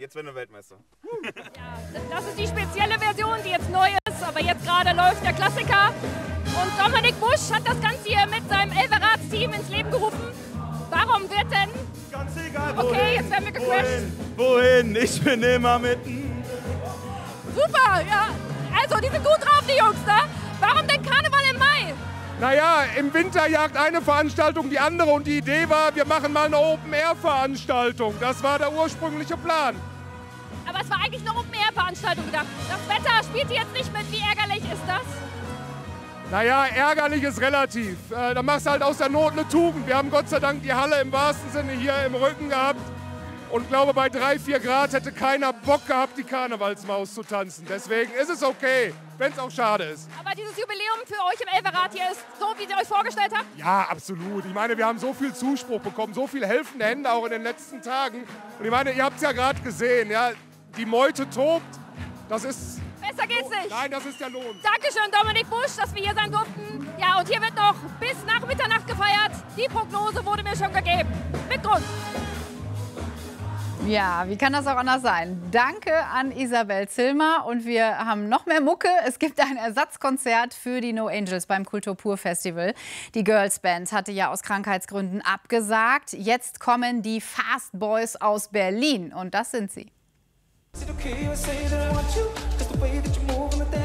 jetzt werden wir Weltmeister. Ja, das ist die spezielle Version, die jetzt neu ist, aber jetzt gerade läuft der Klassiker. Und Dominik Busch hat das Ganze hier mit seinem Elverrad-Team ins Leben gerufen. Warum wird denn... Ganz egal, wohin, okay, jetzt werden wir gecrashed. Wohin, ich bin immer mitten. Super, ja. Also, die sind gut drauf, die Jungs, ne? Warum denn Karneval im Mai? Naja, im Winter jagt eine Veranstaltung die andere und die Idee war, wir machen mal eine Open-Air-Veranstaltung. Das war der ursprüngliche Plan. Aber es war eigentlich eine Open-Air-Veranstaltung gedacht. Das Wetter spielt hier jetzt nicht mit. Wie ärgerlich ist das? Naja, ärgerlich ist relativ. Da machst du halt aus der Not eine Tugend. Wir haben Gott sei Dank die Halle im wahrsten Sinne hier im Rücken gehabt. Und glaube, bei 3, 4 Grad hätte keiner Bock gehabt, die Karnevalsmaus zu tanzen. Deswegen ist es okay, wenn es auch schade ist. Aber dieses Jubiläum für euch im Elverrad hier ist so, wie ihr euch vorgestellt habt? Ja, absolut. Ich meine, wir haben so viel Zuspruch bekommen, so viele helfende Hände auch in den letzten Tagen. Und ich meine, ihr habt es ja gerade gesehen, ja, die Meute tobt. Das ist... Besser geht's nicht. Nein, das ist der Lohn. Dankeschön, Dominik Busch, dass wir hier sein durften. Ja, und hier wird noch bis nach Mitternacht gefeiert. Die Prognose wurde mir schon gegeben. Mit Grund. Ja, wie kann das auch anders sein? Danke an Isabel Zillmer und wir haben noch mehr Mucke. Es gibt ein Ersatzkonzert für die No Angels beim Kulturpur Festival. Die Girls Band hatte ja aus Krankheitsgründen abgesagt. Jetzt kommen die Fast Boys aus Berlin und das sind sie.